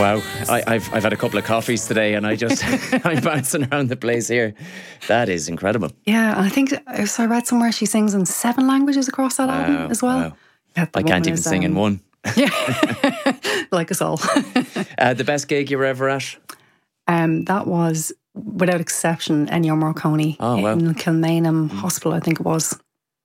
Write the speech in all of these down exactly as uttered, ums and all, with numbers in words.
Wow, I, I've I've had a couple of coffees today, and I just I'm bouncing around the place here. That is incredible. Yeah, and I think so. I read somewhere she sings in seven languages across that Wow, album as well. Wow. Yeah, I can't even is, sing um, in one. Yeah, like us all. uh, the best gig you were ever at? Um, that was, without exception, Ennio Morricone Oh, wow. in Kilmainham mm. Hospital, I think it was.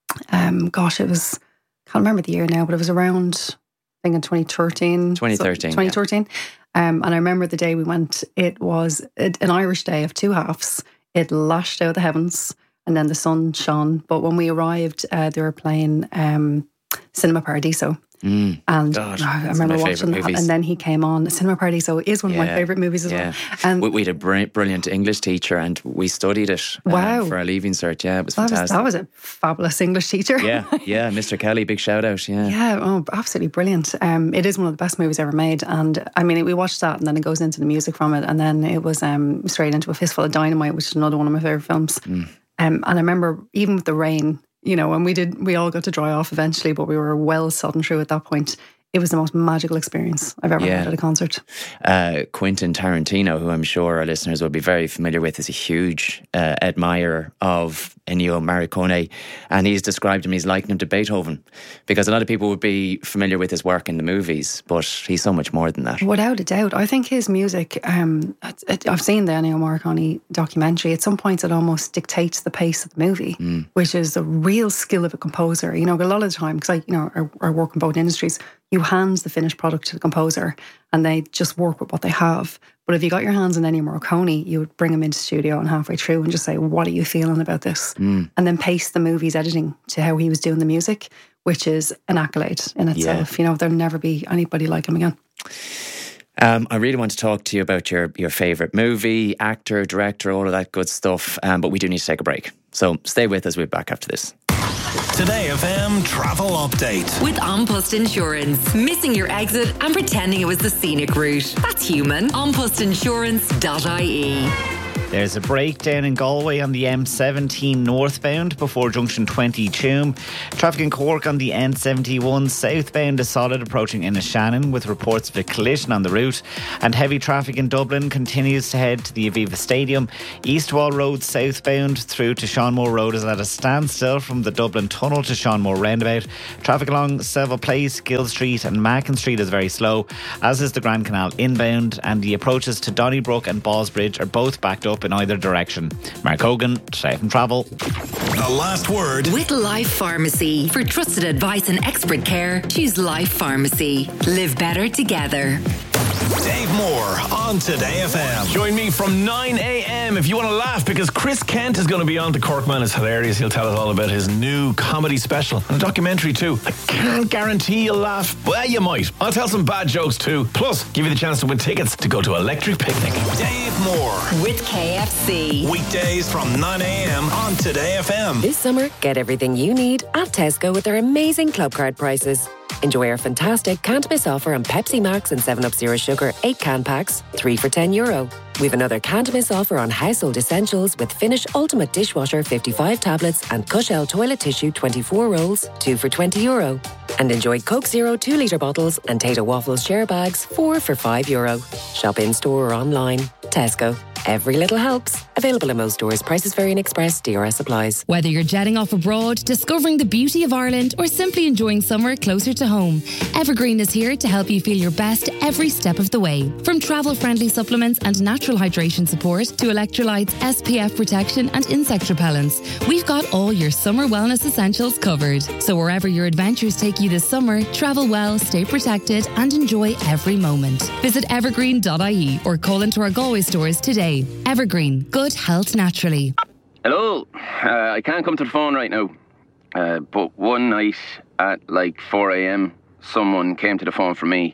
Um, gosh, it was, can't remember the year now, but it was around, I think in twenty thirteen. twenty thirteen. So, twenty thirteen. Yeah. Um, and I remember the day we went, it was an Irish day of two halves. It lashed out the heavens and then the sun shone. But when we arrived, uh, they were playing um, Cinema Paradiso. Mm, and God, I remember watching that, and then he came on. Cinema Paradiso is one of yeah, my favourite movies as yeah. well. And we, we had a brilliant, brilliant English teacher, and we studied it um, wow. for our leaving cert. Yeah, it was that fantastic. Was, that was a fabulous English teacher. Yeah, yeah, Mister Kelly, big shout out. Yeah, yeah, oh, absolutely brilliant. Um, it is one of the best movies ever made, and I mean, we watched that, and then it goes into the music from it, and then it was um, straight into A Fistful of Dynamite, which is another one of my favourite films. Mm. Um, and I remember even with the rain, you know, and we did, we all got to dry off eventually, but we were well sodden through at that point. It was the most magical experience I've ever yeah. had at a concert. Uh, Quentin Tarantino, who I'm sure our listeners will be very familiar with, is a huge uh, admirer of Ennio Morricone, and he's described him, he's likened him to Beethoven, because a lot of people would be familiar with his work in the movies, but he's so much more than that. Without a doubt. I think his music, um, it, it, I've seen the Ennio Morricone documentary, at some points it almost dictates the pace of the movie, mm. which is a real skill of a composer. You know, a lot of the time, because I you know, I, I work in both industries, you hand the finished product to the composer and they just work with what they have. But if you got your hands on Ennio Morricone, you would bring him into the studio and halfway through and just say, what are you feeling about this? Mm. And then paste the movie's editing to how he was doing the music, which is an accolade in itself. Yeah. You know, there'll never be anybody like him again. Um, I really want to talk to you about your, your favourite movie, actor, director, all of that good stuff. Um, but we do need to take a break. So stay with us. We'll be back after this. Today F M Travel Update. With An Post Insurance. Missing your exit and pretending it was the scenic route. That's human. an post insurance dot I E. There's a breakdown in Galway on the M seventeen northbound before junction twenty Tuam. Traffic in Cork on the N seventy-one southbound is solid approaching Innishannon with reports of a collision on the route. And heavy traffic in Dublin continues to head to the Aviva Stadium. Eastwall Road southbound through to Seanmore Road is at a standstill from the Dublin Tunnel to Seanmore Roundabout. Traffic along Seville Place, Gill Street and Mackin Street is very slow, as is the Grand Canal inbound, and the approaches to Donnybrook and Ballsbridge are both backed up in either direction. Mark Hogan, Safe and Travel. The last word. With Life Pharmacy. For trusted advice and expert care, choose Life Pharmacy. Live better together. Dave Moore on Today F M. Join me from nine a.m. if you want to laugh, because Chris Kent is going to be on to Corkman. It's hilarious. He'll tell us all about his new comedy special and a documentary too. I can't guarantee you'll laugh. Well, you might. I'll tell some bad jokes too. Plus, give you the chance to win tickets to go to Electric Picnic. Dave Moore. With K F C. Weekdays from nine a.m. on Today F M. This summer, get everything you need at Tesco with their amazing club card prices. Enjoy our fantastic can't miss offer on Pepsi Max and seven up Zero Sugar eight can packs, three for ten euro. We've another can't miss offer on household essentials with Finish Ultimate Dishwasher fifty-five tablets and Cushell toilet tissue twenty-four rolls, two for twenty euro. And enjoy Coke Zero two litre bottles and Tato Waffles share bags, four for five euro. Shop in store or online. Tesco. Every little helps. Available in most stores. Prices vary in Express. D R S applies. Whether you're jetting off abroad, discovering the beauty of Ireland, or simply enjoying summer closer to home, Evergreen is here to help you feel your best every step of the way. From travel-friendly supplements and natural hydration support to electrolytes, S P F protection and insect repellents, we've got all your summer wellness essentials covered. So wherever your adventures take you this summer, travel well, stay protected and enjoy every moment. Visit evergreen dot I E or call into our Galway stores today. Evergreen, good health naturally. Hello, uh, I can't come to the phone right now, uh, but one night at like four a.m. someone came to the phone for me.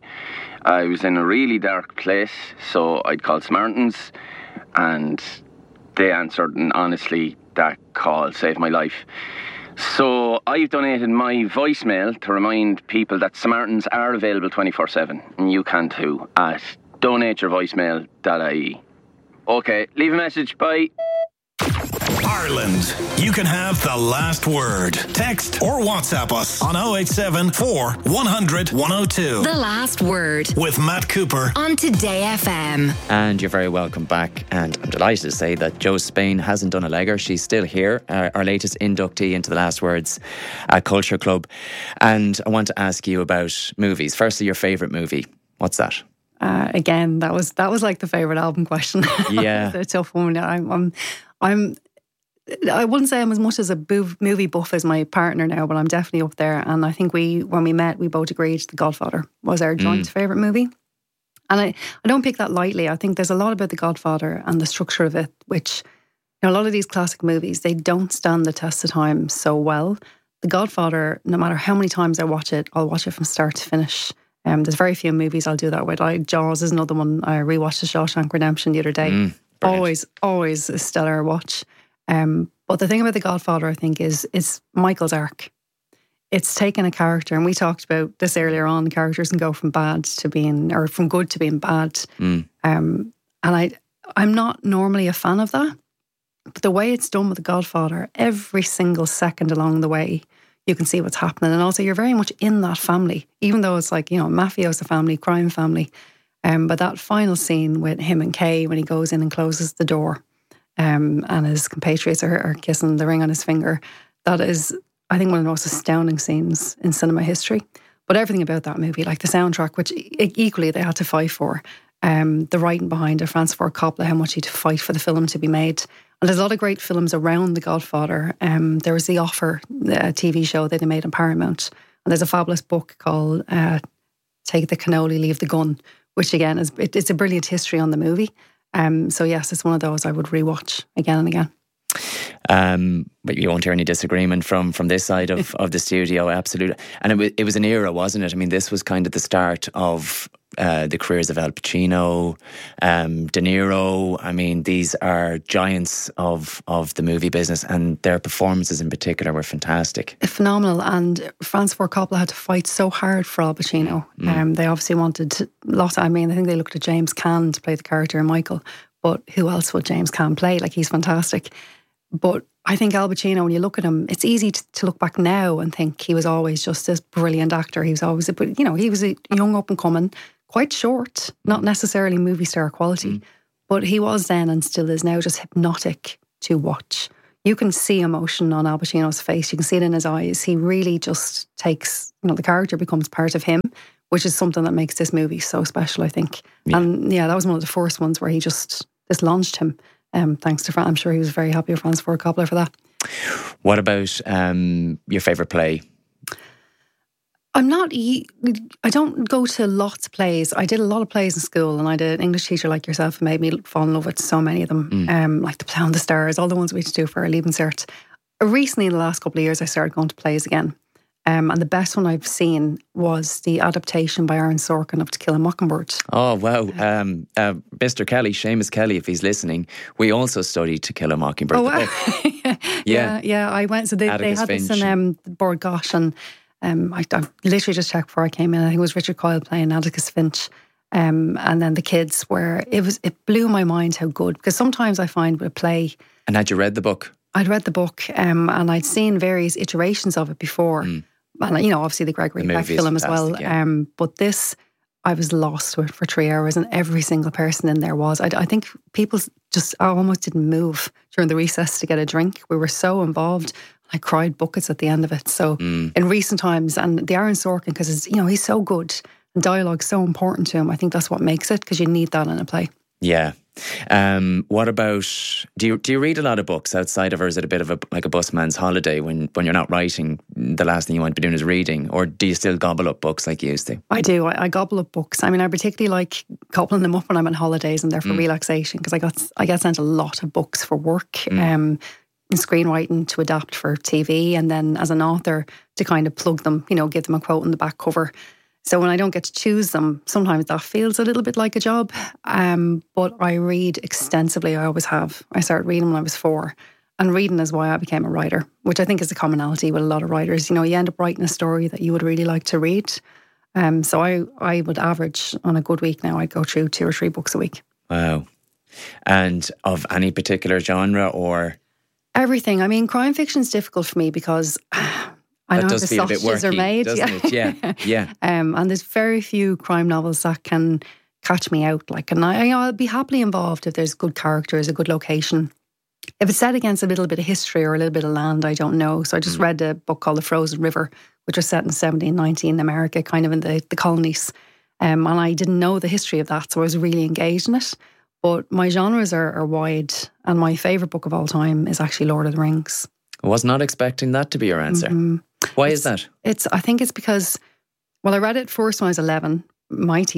I was in a really dark place, so I'd called Smartens and they answered, and honestly that call saved my life. So I've donated my voicemail to remind people that Smartens are available twenty-four seven, and you can too, at donate your voicemail dot I E. Okay, leave a message, bye. Ireland. You can have the last word. Text or WhatsApp us on oh eight seven four, one hundred, one oh two. The Last Word With Matt Cooper on Today F M. And you're very welcome back. And I'm delighted to say that Jo Spain hasn't done a legger. She's still here, our, our latest inductee into the Last Words at Culture Club. And I want to ask you about movies. Firstly, your favourite movie. What's that? Uh, again, that was that was like the favourite album question. Yeah. It's a tough one. I'm, I'm, I'm, I wouldn't say I'm as much as a boo- movie buff as my partner now, but I'm definitely up there. And I think we, when we met, we both agreed The Godfather was our joint mm. favourite movie. And I, I don't pick that lightly. I think there's a lot about The Godfather and the structure of it, which, you know, a lot of these classic movies, they don't stand the test of time so well. The Godfather, no matter how many times I watch it, I'll watch it from start to finish. Um, there's very few movies I'll do that with. I, Jaws is another one. I rewatched The Shawshank Redemption the other day. Mm, always, always a stellar watch. Um, but the thing about The Godfather, I think, is is Michael's arc. It's taken a character, and we talked about this earlier on, characters can go from bad to being, or from good to being bad. Mm. Um, and I, I'm not normally a fan of that. But the way it's done with The Godfather, every single second along the way, you can see what's happening. And also you're very much in that family, even though it's like, you know, mafioso family, crime family. Um, but that final scene with him and Kay, when he goes in and closes the door, um, and his compatriots are, are kissing the ring on his finger, that is, I think, one of the most astounding scenes in cinema history. But everything about that movie, like the soundtrack, which equally they had to fight for, um, the writing behind it, Francis Ford Coppola, how much he had to fight for the film to be made. And there's a lot of great films around The Godfather. Um, there was The Offer, a T V show that they made on Paramount. And there's a fabulous book called uh, Take the Cannoli, Leave the Gun, which again, is it, it's a brilliant history on the movie. Um, so yes, it's one of those I would rewatch again and again. Um, but you won't hear any disagreement from from this side of, of the studio, absolutely. And it was, it was an era, wasn't it? I mean, this was kind of the start of uh, the careers of Al Pacino, um, De Niro. I mean, these are giants of of the movie business, and their performances in particular were fantastic. Phenomenal. And Francis Ford Coppola had to fight so hard for Al Pacino. Mm. Um, they obviously wanted lots. I mean, I think they looked at James Caan to play the character of Michael, but who else would James Caan play? Like, he's fantastic. But I think Al Pacino, when you look at him, it's easy to, to look back now and think he was always just this brilliant actor. He was always, a, you know, he was a young up and coming, quite short, not necessarily movie star quality, mm. but he was then and still is now just hypnotic to watch. You can see emotion on Al Pacino's face. You can see it in his eyes. He really just takes, you know, the character becomes part of him, which is something that makes this movie so special, I think. Yeah. And yeah, that was one of the first ones where he just, this launched him. Um, thanks to Fran. I'm sure he was very happy with Francis Ford Coppola for that. What about um, your favourite play? I'm not, I don't go to lots of plays. I did a lot of plays in school, and I did an English teacher like yourself who made me fall in love with so many of them, mm. um, like The Plough and the Stars, all the ones we had to do for our Leaving Cert. Recently, in the last couple of years, I started going to plays again. Um, and the best one I've seen was the adaptation by Aaron Sorkin of To Kill a Mockingbird. Oh, wow. Um, uh, Mister Kelly, Seamus Kelly, if he's listening, we also studied To Kill a Mockingbird. Oh, wow. yeah, yeah, yeah. I went, so they, they had Finch. this in um, Bord Gosh, and um, I, I literally just checked before I came in. I think it was Richard Coyle playing Atticus Finch. Um, and then the kids were, it was, it blew my mind how good, because sometimes I find with a play. And had you read the book? I'd read the book, um, and I'd seen various iterations of it before. Mm. And, you know, obviously the Gregory Peck film as well. Yeah. Um, but this, I was lost with for three hours, and every single person in there was. I, I think people just I almost didn't move during the recess to get a drink. We were so involved. I cried buckets at the end of it. So mm. in recent times, and the Aaron Sorkin, because you know he's so good and dialogue's so important to him. I think that's what makes it, because you need that in a play. Yeah. Um, what about, do you do you read a lot of books outside of, or is it a bit of a like a busman's holiday when, when you're not writing, the last thing you want to be doing is reading, or do you still gobble up books like you used to? I do. I, I gobble up books. I mean, I particularly like gobbling them up when I'm on holidays and they're for mm. relaxation, because I got I get sent a lot of books for work, mm. um, in screenwriting to adapt for T V, and then as an author to kind of plug them, you know, give them a quote on the back cover. So when I don't get to choose them, sometimes that feels a little bit like a job. Um, but I read extensively. I always have. I started reading when I was four. And reading is why I became a writer, which I think is a commonality with a lot of writers. You know, you end up writing a story that you would really like to read. Um, so I, I would average on a good week now, I'd go through two or three books a week. Wow. And of any particular genre, or? Everything. I mean, crime fiction is difficult for me because I that know does the feel a bit sausages worky, are made. doesn't yeah. it? Yeah, yeah. um, and there's very few crime novels that can catch me out. Like, and I, I'll be happily involved if there's good characters, a good location. If it's set against a little bit of history or a little bit of land, I don't know. So I just mm. read a book called The Frozen River, which was set in seventeen ninety in America, kind of in the, the colonies. Um, and I didn't know the history of that, so I was really engaged in it. But my genres are, are wide, and my favourite book of all time is actually Lord of the Rings. I was not expecting that to be your answer. Mm-hmm. Why it's, is that? It's. I think it's because, well, I read it first when I was eleven. Mighty.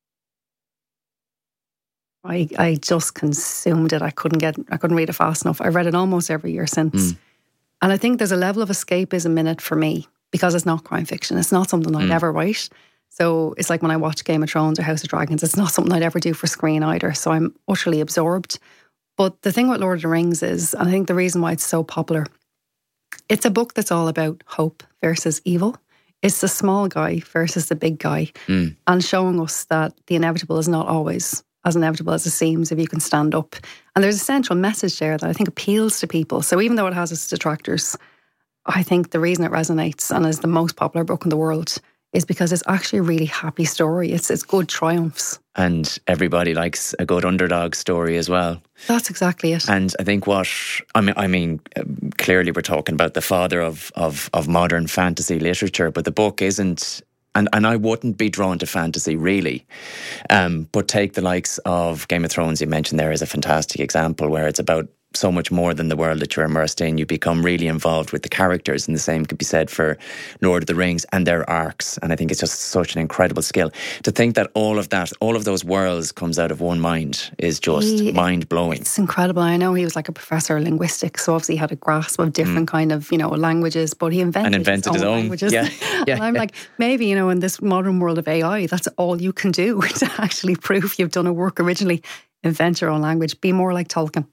I I just consumed it. I couldn't get. I couldn't read it fast enough. I read it almost every year since, mm. and I think there's a level of escapism in it for me because it's not crime fiction. It's not something I'd mm. ever write. So it's like when I watch Game of Thrones or House of Dragons, it's not something I'd ever do for screen either. So I'm utterly absorbed. But the thing with Lord of the Rings is, and I think the reason why it's so popular, it's a book that's all about hope versus evil. It's the small guy versus the big guy. Mm. And showing us that the inevitable is not always as inevitable as it seems if you can stand up. And there's a central message there that I think appeals to people. So even though it has its detractors, I think the reason it resonates and is the most popular book in the world is because it's actually a really happy story. It's it's good triumphs. And everybody likes a good underdog story as well. That's exactly it. And I think what, I mean, I mean clearly we're talking about the father of, of, of modern fantasy literature, but the book isn't, and, and I wouldn't be drawn to fantasy really. Um, but take the likes of Game of Thrones you mentioned there as a fantastic example where it's about so much more than the world that you're immersed in. You become really involved with the characters, and the same could be said for Lord of the Rings and their arcs. And I think it's just such an incredible skill. To think that all of that, all of those worlds comes out of one mind is just he, mind-blowing. It's incredible. I know he was like a professor of linguistics, so obviously he had a grasp of different mm. kind of, you know, languages, but he invented, and invented his, his own, languages. Yeah. Yeah. And I'm like, maybe, you know, in this modern world of A I, that's all you can do to actually prove you've done a work originally. Invent your own language. Be more like Tolkien.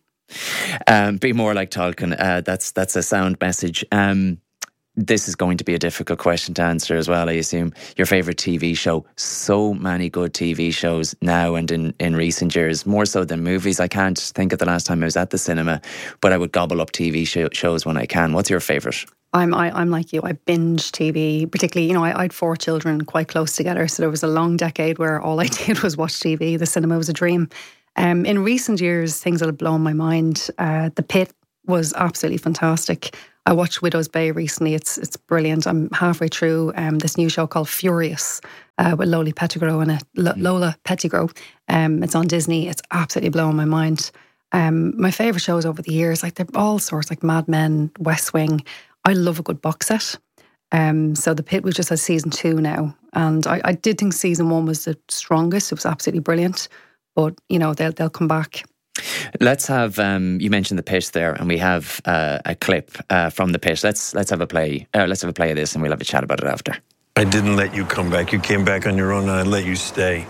Um, be more like Tolkien. Uh, that's that's a sound message. Um, this is going to be a difficult question to answer as well, I assume. Your favourite T V show. So many good T V shows now and in, in recent years, more so than movies. I can't think of the last time I was at the cinema, but I would gobble up T V show, shows when I can. What's your favourite? I'm I, I'm like you. I binge T V, particularly, you know, I, I had four children quite close together, so there was a long decade where all I did was watch T V. The cinema was a dream. Um, in recent years, things that have blown my mind. Uh, The Pit was absolutely fantastic. I watched Widow's Bay recently. It's it's brilliant. I'm halfway through um, this new show called Furious uh, with Lola Pettigrew in it. L- Lola Pettigrew. Um, it's on Disney. It's absolutely blowing my mind. Um, my favourite shows over the years, like they're all sorts, like Mad Men, West Wing. I love a good box set. Um, so The Pit, we just had season two now, and I, I did think season one was the strongest. It was absolutely brilliant. But, you know, they'll, they'll come back. Let's have, um, you mentioned The Pit there, and we have uh, a clip uh, from The Pit. Let's let's have a play. Uh, let's have a play of this, and we'll have a chat about it after. I didn't let you come back. You came back on your own, and I let you stay.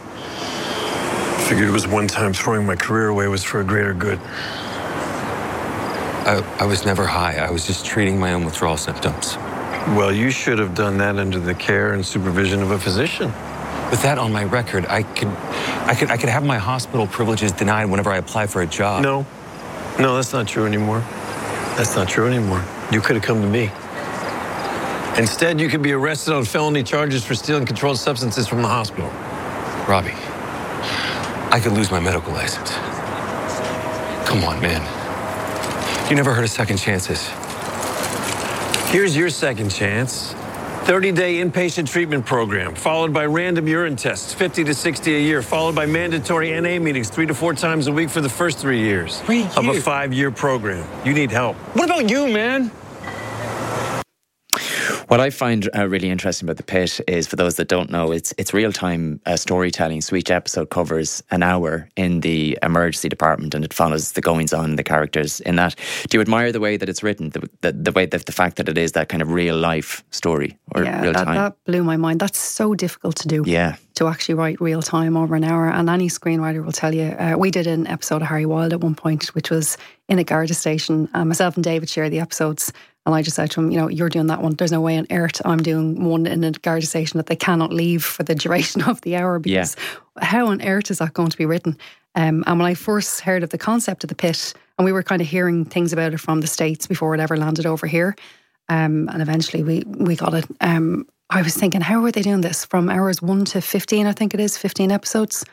Figured it was one time throwing my career away was for a greater good. I, I was never high. I was just treating my own withdrawal symptoms. Well, you should have done that under the care and supervision of a physician. With that on my record, I could, I could, I could have my hospital privileges denied whenever I apply for a job. No, no, that's not true anymore. That's not true anymore. You could have come to me. Instead, you could be arrested on felony charges for stealing controlled substances from the hospital. Robbie, I could lose my medical license. Come on, man. You never heard of second chances. Here's your second chance. thirty-day inpatient treatment program, followed by random urine tests, fifty to sixty a year, followed by mandatory N A meetings three to four times a week for the first three years. Three years? Of a five-year program. You need help. What about you, man? What I find uh, really interesting about The Pit is, for those that don't know, it's it's real-time uh, storytelling. So each episode covers an hour in the emergency department, and it follows the goings-on and the characters in that. Do you admire the way that it's written, the the, the way that the fact that it is that kind of real-life story or yeah, real-time? That, that blew my mind. That's so difficult to do. Yeah. To actually write real-time over an hour, and any screenwriter will tell you. Uh, we did an episode of Harry Wilde at one point, which was in a Garda station. Uh, myself and David share the episodes. And I just said to him, you know, you're doing that one. There's no way on earth I'm doing one in a Garda station that they cannot leave for the duration of the hour, because yeah. how on earth is that going to be written? Um, and when I first heard of the concept of the pit, and we were kind of hearing things about it from the States before it ever landed over here, um, and eventually we we got it. Um, I was thinking, how are they doing this from hours one to fifteen? I think it is fifteen episodes,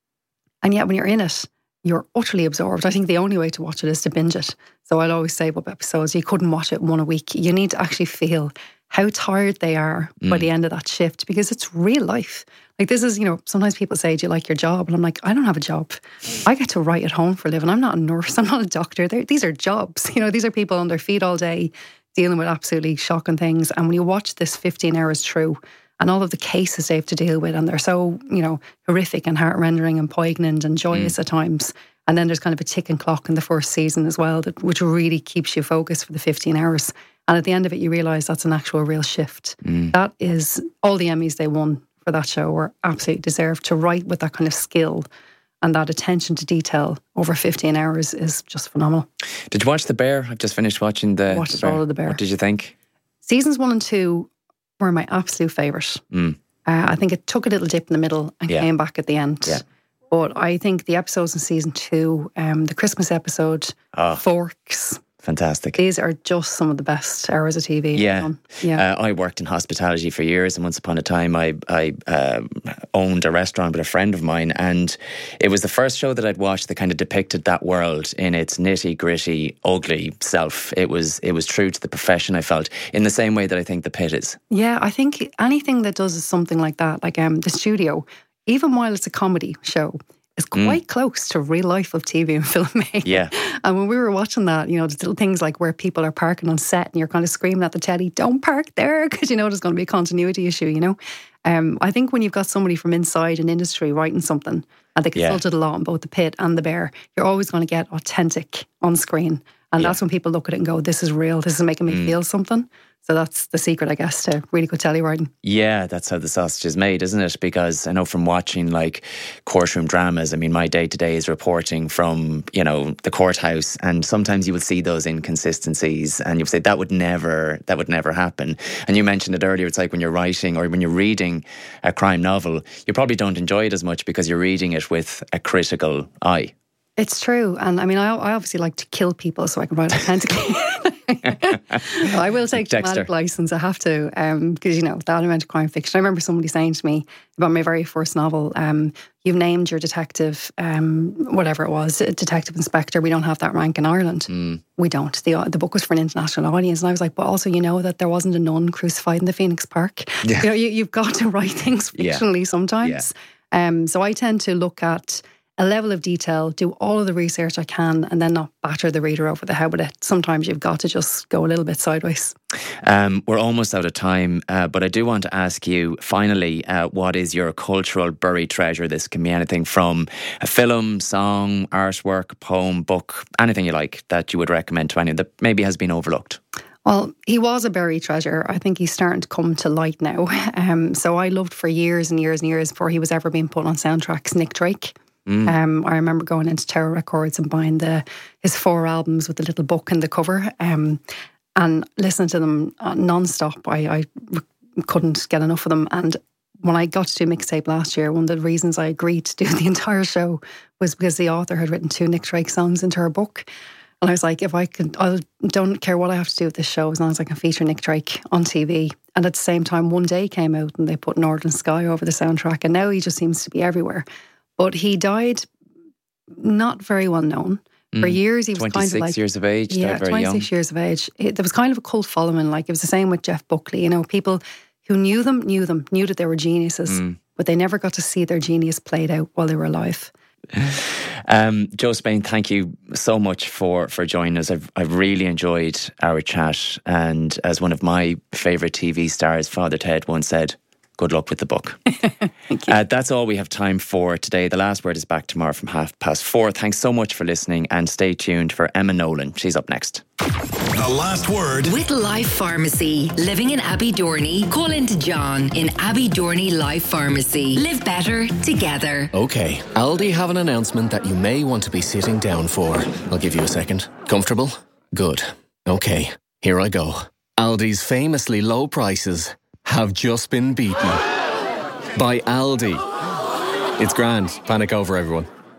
and yet when you're in it, you're utterly absorbed. I think the only way to watch it is to binge it. So I'd always save up episodes. You couldn't watch it one a week. You need to actually feel how tired they are mm. by the end of that shift, because it's real life. Like this is, you know, sometimes people say, do you like your job? And I'm like, I don't have a job. I get to write at home for a living. I'm not a nurse. I'm not a doctor. They're, these are jobs. You know, these are people on their feet all day dealing with absolutely shocking things. And when you watch this fifteen hours through and all of the cases they have to deal with, and they're so, you know, horrific and heart-rending and poignant and joyous mm. at times. And then there's kind of a ticking clock in the first season as well, that which really keeps you focused for the fifteen hours. And at the end of it, you realise that's an actual real shift. Mm. That is, all the Emmys they won for that show were absolutely deserved. To write with that kind of skill and that attention to detail over fifteen hours is just phenomenal. Did you watch The Bear? I've just finished watching the, watched the all of The Bear. What did you think? Seasons one and two were my absolute favourite. Mm. Uh, I think it took a little dip in the middle and yeah. came back at the end. Yeah. But I think the episodes in season two, um, the Christmas episode, oh. Forks. Fantastic. These are just some of the best hours of T V. Yeah. yeah. Uh, I worked in hospitality for years, and once upon a time I, I uh, owned a restaurant with a friend of mine, and it was the first show that I'd watched that kind of depicted that world in its nitty gritty, ugly self. It was it was true to the profession, I felt, in the same way that I think The Pit is. Yeah, I think anything that does something like that, like um, The Studio, even while it's a comedy show, is quite mm. close to real life of T V and filmmaking. Yeah. And when we were watching that, you know, there's little things like where people are parking on set and you're kind of screaming at the telly, don't park there, because you know there's going to be a continuity issue, you know. Um, I think when you've got somebody from inside an industry writing something, and they consulted yeah. a lot on both The Pit and The Bear, you're always going to get authentic on screen. And yeah. that's when people look at it and go, this is real, this is making me mm. feel something. So that's the secret, I guess, to really good telly writing. Yeah, that's how the sausage is made, isn't it? Because I know from watching like courtroom dramas, I mean, my day-to-day is reporting from, you know, the courthouse, and sometimes you will see those inconsistencies and you'll say that would never, that would never happen. And you mentioned it earlier, it's like when you're writing or when you're reading a crime novel, you probably don't enjoy it as much because you're reading it with a critical eye. It's true. And I mean, I, I obviously like to kill people so I can write authentically. I will take the dramatic license, I have to, because, um, you know, that amount of crime fiction. I remember somebody saying to me about my very first novel, um, you've named your detective, um, whatever it was, detective inspector. We don't have that rank in Ireland. Mm. We don't. The, the book was for an international audience. And I was like, but also, you know, that there wasn't a nun crucified in the Phoenix Park. Yeah. You know, you, you've got to write things fictionally yeah. sometimes. Yeah. Um, so I tend to look at a level of detail, do all of the research I can, and then not batter the reader over the head with it. Sometimes you've got to just go a little bit sideways. Um, we're almost out of time, uh, but I do want to ask you, finally, uh, what is your cultural buried treasure? This can be anything from a film, song, artwork, poem, book, anything you like that you would recommend to anyone that maybe has been overlooked. Well, he was a buried treasure. I think he's starting to come to light now. Um, so I loved for years and years and years before he was ever being put on soundtracks, Nick Drake. Mm. Um, I remember going into Tower Records and buying the his four albums with the little book in the cover, um, and listening to them non-stop. I, I couldn't get enough of them. And when I got to do mixtape last year, one of the reasons I agreed to do the entire show was because the author had written two Nick Drake songs into her book. And I was like, if I could, I don't care what I have to do with this show as long as I can feature Nick Drake on T V. And at the same time, One Day came out and they put Northern Sky over the soundtrack. And now he just seems to be everywhere. But he died not very well known. Mm. For years, he was kind of like... twenty-six years of age, yeah, died very twenty-six young. years of age. It, there was kind of a cult following. Like, it was the same with Jeff Buckley. You know, people who knew them, knew them, knew that they were geniuses, mm. but they never got to see their genius played out while they were alive. Um, Joe Spain, thank you so much for, for joining us. I've, I've really enjoyed our chat. And as one of my favourite T V stars, Father Ted, once said, good luck with the book. Thank you. Uh, that's all we have time for today. The Last Word is back tomorrow from half past four. Thanks so much for listening, and stay tuned for Emma Nolan. She's up next. The Last Word with Life Pharmacy. Living in Abbey-Dorney? Call into John in Abbey-Dorney Life Pharmacy. Live better together. Okay, Aldi have an announcement that you may want to be sitting down for. I'll give you a second. Comfortable? Good. Okay, here I go. Aldi's famously low prices have just been beaten by Aldi. It's grand. Panic over, everyone.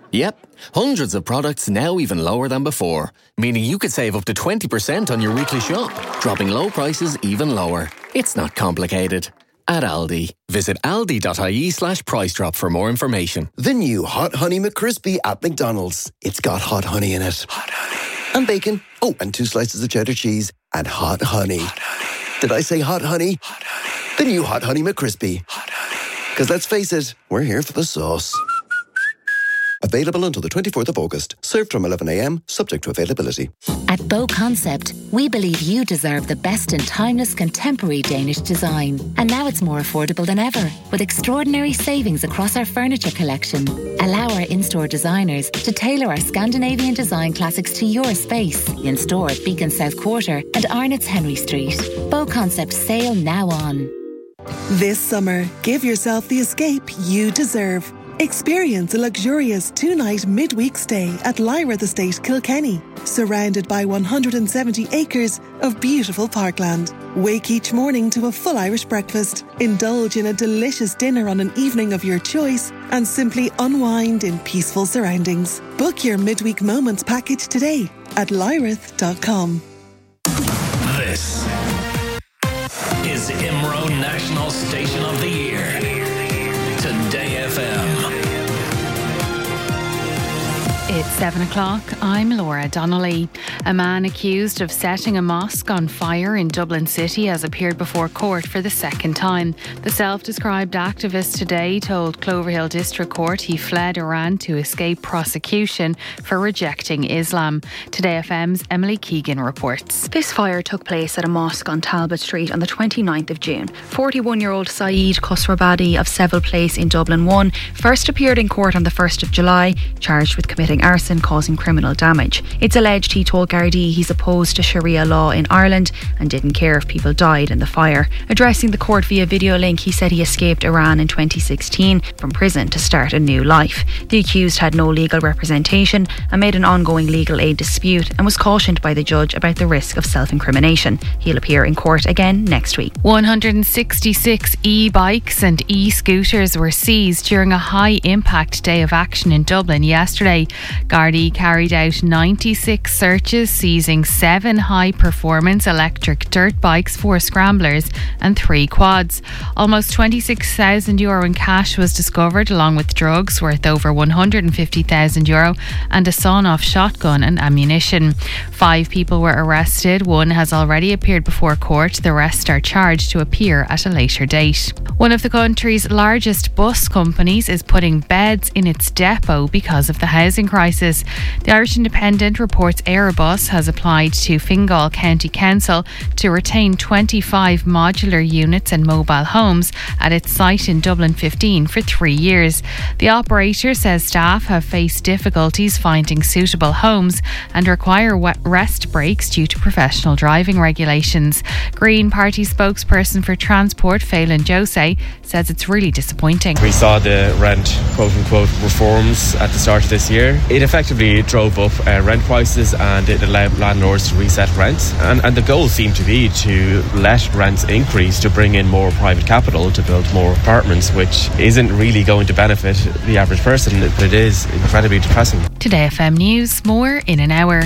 Yep, hundreds of products now even lower than before, meaning you could save up to twenty percent on your weekly shop, dropping low prices even lower. It's not complicated. At Aldi. Visit aldi.ie slash price drop for more information. The new Hot Honey McCrispy at McDonald's. It's got hot honey in it. Hot honey. And bacon. Oh, and two slices of cheddar cheese. And hot honey. Hot honey. Did I say hot honey? Hot honey. The new Hot Honey McCrispy. Hot honey. Because let's face it, we're here for the sauce. Available until the twenty-fourth of August. Served from eleven a.m, subject to availability. At Beau Concept, we believe you deserve the best in timeless contemporary Danish design. And now it's more affordable than ever, with extraordinary savings across our furniture collection. Allow our in-store designers to tailor our Scandinavian design classics to your space. In store at Beacon South Quarter and Arnott's Henry Street. Beau Concept sale now on. This summer, give yourself the escape you deserve. Experience a luxurious two-night midweek stay at Lyrath Estate, Kilkenny, surrounded by one hundred seventy acres of beautiful parkland. Wake each morning to a full Irish breakfast, indulge in a delicious dinner on an evening of your choice, and simply unwind in peaceful surroundings. Book your midweek moments package today at lyrath dot com. This is Imro National Station of the Year. Today F M. It's seven o'clock. I'm Laura Donnelly. A man accused of setting a mosque on fire in Dublin City has appeared before court for the second time. The self-described activist today told Cloverhill District Court he fled Iran to escape prosecution for rejecting Islam. Today F M's Emily Keegan reports. This fire took place at a mosque on Talbot Street on the twenty-ninth of June. forty-one-year-old Saeed Khosrabadi of Seville Place in Dublin one first appeared in court on the first of July, charged with committing arson causing criminal damage. It's alleged he told Gardaí he's opposed to Sharia law in Ireland and didn't care if people died in the fire. Addressing the court via video link, he said he escaped Iran in twenty sixteen from prison to start a new life. The accused had no legal representation amid an ongoing legal aid dispute and was cautioned by the judge about the risk of self-incrimination. He'll appear in court again next week. one hundred sixty-six e-bikes and e-scooters were seized during a high-impact day of action in Dublin yesterday. Gardaí carried out ninety-six searches, seizing seven high-performance electric dirt bikes, four scramblers and three quads. Almost twenty-six thousand euro in cash was discovered, along with drugs worth over one hundred fifty thousand euro and a sawn-off shotgun and ammunition. Five people were arrested. One has already appeared before court. The rest are charged to appear at a later date. One of the country's largest bus companies is putting beds in its depot because of the housing crisis. The Irish Independent reports Airbus has applied to Fingal County Council to retain twenty-five modular units and mobile homes at its site in Dublin fifteen for three years. The operator says staff have faced difficulties finding suitable homes and require rest breaks due to professional driving regulations. Green Party spokesperson for Transport, Phelan Jose, says it's really disappointing. We saw the rent, quote unquote, reforms at the start of this year. It effectively drove up uh, rent prices and it allowed landlords to reset rents. And, and the goal seemed to be to let rents increase to bring in more private capital to build more apartments, which isn't really going to benefit the average person, but it is incredibly depressing. Today F M News, more in an hour.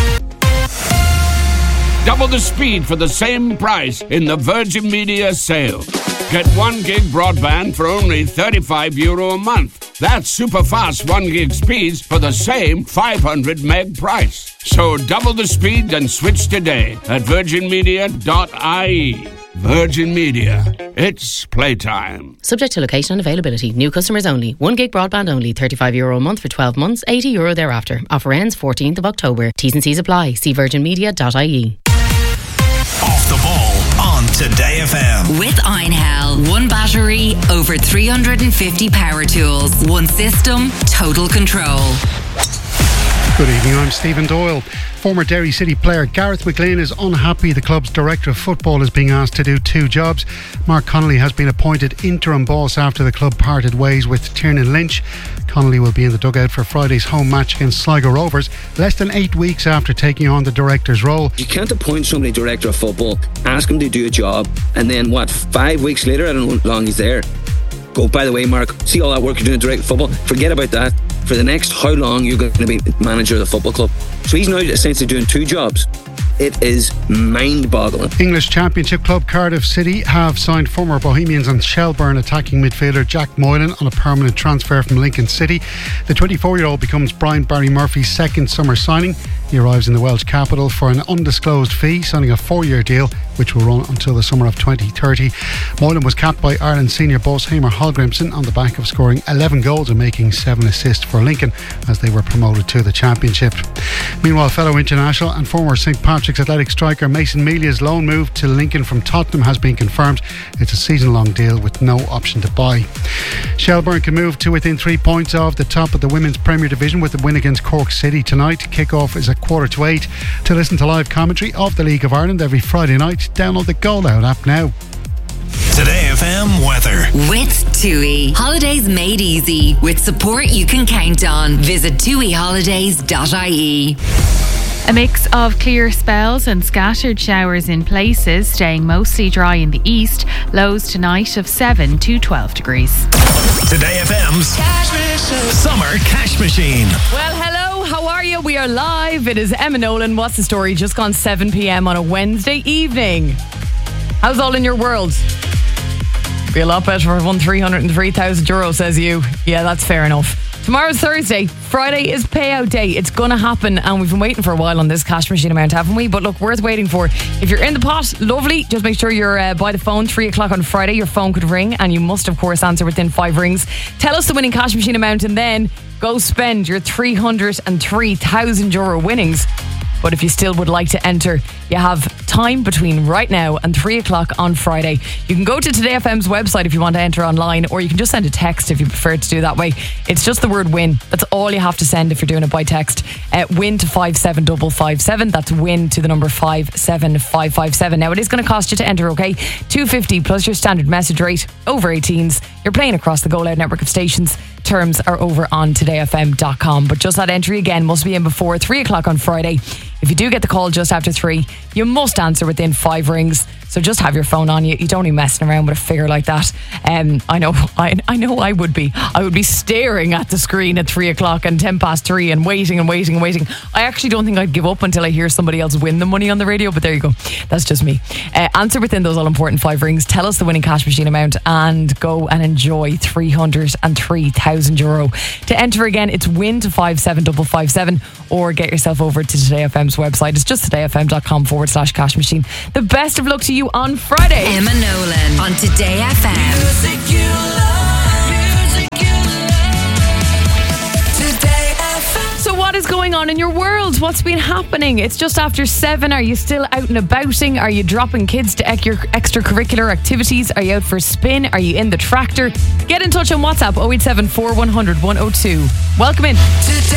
Double the speed for the same price in the Virgin Media sale. Get one gig broadband for only thirty-five euro a month. That's super fast one gig speeds for the same five hundred meg price. So double the speed and switch today at virgin media dot I E. Virgin Media. It's playtime. Subject to location and availability. New customers only. one gig broadband only. thirty-five euro a month for twelve months. eighty euro thereafter. Offer ends fourteenth of October. T's and C's apply. See virgin media dot I E. Off the ball on Today F M. With Einhell. One battery, over three hundred fifty power tools. One system, total control. Good evening, I'm Stephen Doyle. Former Derry City player Gareth McLean is unhappy the club's director of football is being asked to do two jobs. Mark Connolly has been appointed interim boss after the club parted ways with Tiernan Lynch. Connolly will be in the dugout for Friday's home match against Sligo Rovers, less than eight weeks after taking on the director's role. You can't appoint somebody director of football, ask him to do a job, and then what, five weeks later, I don't know how long he's there, go, by the way, Mark, see all that work you're doing at director of football, forget about that. for the next how long you're going to be manager of the football club. So he's now essentially doing two jobs. It is mind-boggling. English Championship club Cardiff City have signed former Bohemians and Shelbourne attacking midfielder Jack Moylan on a permanent transfer from Lincoln City. The twenty-four-year-old becomes Brian Barry Murphy's second summer signing. He arrives in the Welsh capital for an undisclosed fee, signing a four-year deal which will run until the summer of twenty thirty. Moylan was capped by Ireland senior boss Hamer Hallgrimsson on the back of scoring eleven goals and making seven assists for Lincoln as they were promoted to the Championship. Meanwhile, fellow international and former Saint Patrick's Athletic striker Mason Melia's loan move to Lincoln from Tottenham has been confirmed. It's a season-long deal with no option to buy. Shelbourne can move to within three points of the top of the Women's Premier Division with the win against Cork City tonight. Kick-off is at quarter to eight. To listen to live commentary of the League of Ireland every Friday night, download the Goal Out app now. Today F M weather. With TUI. Holidays made easy. With support you can count on. Visit tui holidays dot I E. A mix of clear spells and scattered showers in places, staying mostly dry in the east. Lows tonight of seven to twelve degrees. Today F M's Summer Cash Machine. Well, hello, how are you? We are live. It is Emma Nolan. What's the story? Just gone seven p.m. on a Wednesday evening. How's all in your world? Be a lot better if I won three hundred three thousand euro, says you. Yeah, that's fair enough. Tomorrow's Thursday. Friday is payout day. It's going to happen, and we've been waiting for a while on this cash machine amount, haven't we? But look, worth waiting for. If you're in the pot, lovely. Just make sure you're uh, by the phone. Three o'clock on Friday, your phone could ring, and you must, of course, answer within five rings. Tell us the winning cash machine amount, and then go spend your three hundred three thousand euro winnings. But if you still would like to enter, you have time between right now and three o'clock on Friday. You can go to Today F M's website if you want to enter online, or you can just send a text if you prefer to do that way. It's just the word win. That's all you have to send if you're doing it by text. Uh, win to five seven five five seven. That's win to the number five seven five five seven. Now, it is going to cost you to enter, okay? two fifty plus your standard message rate, over eighteens. You're playing across the Go Loud network of stations. Terms are over on today f m dot com. But just that entry again must be in before three o'clock on Friday. If you do get the call just after three, you must answer within five rings. So just have your phone on you. You don't be messing around with a figure like that. Um, I know, I, I know, I would be. I would be staring at the screen at three o'clock and ten past three and waiting and waiting and waiting. I actually don't think I'd give up until I hear somebody else win the money on the radio. But there you go. That's just me. Uh, answer within those all important five rings. Tell us the winning cash machine amount and go and enjoy three hundred three thousand euro. To enter again, it's win to five seven five five seven, or get yourself over to Today F M's website. It's just today f m dot com forward slash cash machine. The best of luck to you on Friday. Emma Nolan on Today F M. Music you love, music you love. Today F M. So what is going on in your world? What's been happening? It's just after seven. Are you still out and abouting? Are you dropping kids to ec- your extracurricular activities? Are you out for a spin? Are you in the tractor? Get in touch on WhatsApp oh eight seven four one hundred one oh two. Welcome in.